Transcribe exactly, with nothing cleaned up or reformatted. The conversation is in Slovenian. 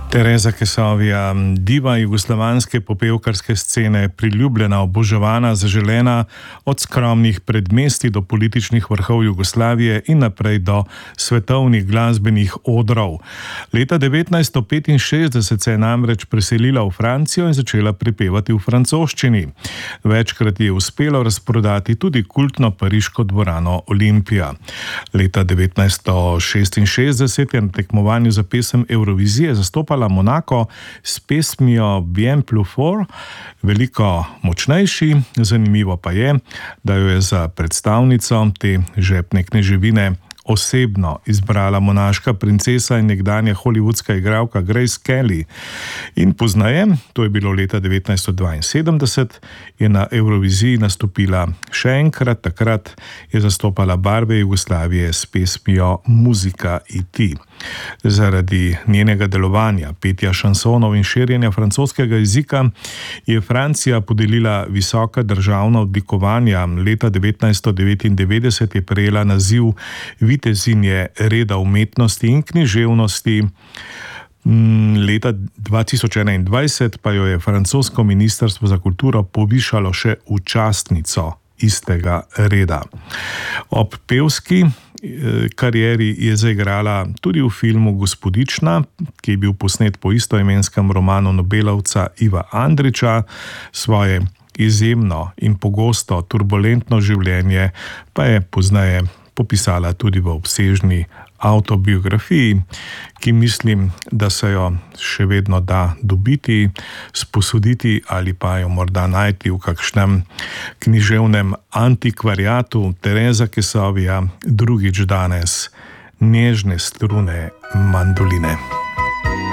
Tereza Kesovija, diva jugoslovanske popevkarske scene, priljubljena, oboževana, zaželena od skromnih predmestij do političnih vrhov Jugoslavije in naprej do svetovnih glasbenih odrov. Leta devetnajststo petinšestdeset se je namreč preselila v Francijo in začela prepevati v francoščini. Večkrat je uspelo razprodati tudi kultno pariško dvorano Olimpija. Leta devetnajststo šestinšestdeset je na tekmovanju za pesem Evrovizije zastopala Monako s pesmijo Bien plus fort, veliko močnejši. Zanimivo pa je, da jo je za predstavnico te žepne kneževine osebno izbrala monaška princesa in nekdanja hollywoodska igralka Grace Kelly. In poznaje, to je bilo leta devetnajststo dvainsedemdeset, je na Evroviziji nastopila še enkrat, takrat je zastopala barve Jugoslavije s pesmijo Muzika i ti. Zaradi njenega delovanja, petja šansonov in širjenja francoskega jezika je Francija podelila visoka državna odlikovanja. Leta devetnajststo devetindevetdeset je prejela naziv vitezinje reda umetnosti in književnosti. Leta dva tisoč enaindvajset pa jo je francosko ministrstvo za kulturo povišalo še v častnico istega reda. Ob pevski karieri je zaigrala tudi v filmu Gospodična, ki je bil posnet po istoimenskem romanu Nobelovca Iva Andrića. Svoje izjemno in pogosto turbulentno življenje pa je pozneje popisala tudi v obsežni avtobiografiji, ki mislim, da se jo še vedno da dobiti, sposoditi ali pa jo morda najti v kakšnem književnem antikvariatu. Tereza Kesovija, drugič danes, Nežne strune mandoline.